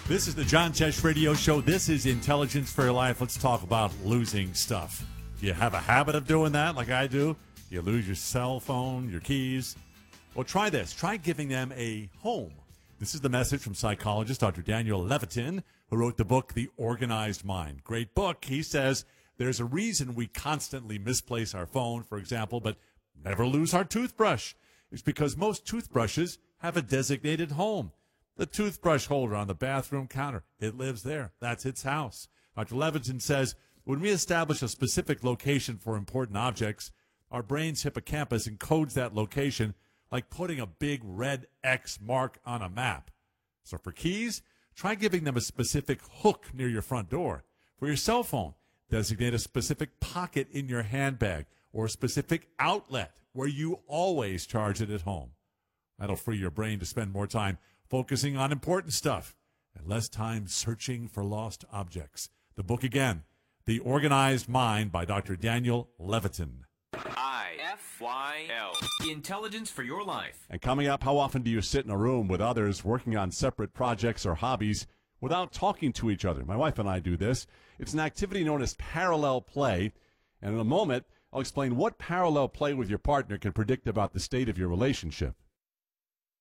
This is the John Tesh Radio Show. This is Intelligence for Your Life. Let's talk about losing stuff. Do you have a habit of doing that like I do? You lose your cell phone, your keys. Well, try this. Try giving them a home. This is the message from psychologist Dr. Daniel Levitin, who wrote the book, The Organized Mind. Great book. He says there's a reason we constantly misplace our phone, for example, but never lose our toothbrush. It's because most toothbrushes have a designated home. The toothbrush holder on the bathroom counter, it lives there. That's its house. Dr. Levitin says when we establish a specific location for important objects, our brain's hippocampus encodes that location like putting a big red X mark on a map. So for keys, try giving them a specific hook near your front door. For your cell phone, designate a specific pocket in your handbag or a specific outlet where you always charge it at home. That'll free your brain to spend more time focusing on important stuff and less time searching for lost objects. The book again, The Organized Mind by Dr. Daniel Levitin. IFYL. Intelligence for Your Life. And coming up, how often do you sit in a room with others working on separate projects or hobbies without talking to each other? My wife and I do this. It's an activity known as parallel play. And in a moment, I'll explain what parallel play with your partner can predict about the state of your relationship.